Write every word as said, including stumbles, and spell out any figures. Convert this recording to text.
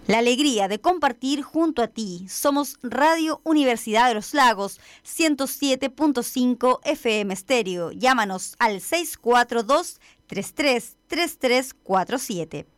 La alegría de compartir junto a ti. Somos Radio Universidad de los Lagos, ciento siete punto cinco F M Estéreo. Llámanos al seis cuatro dos, tres tres tres tres cuatro siete.